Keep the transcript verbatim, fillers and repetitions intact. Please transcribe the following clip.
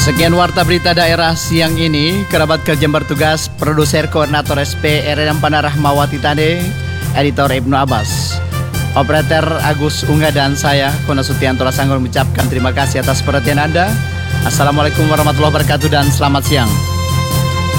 Sekian warta berita daerah siang ini. Kerabat kerja bertugas, produser koordinator S P R M Panah Rahmawati Tade, editor Ibnu Abbas, operator Agus Ungga, dan saya Kona Sutianto Lasanggur mengucapkan terima kasih atas perhatian Anda. Assalamualaikum warahmatullahi wabarakatuh dan selamat siang.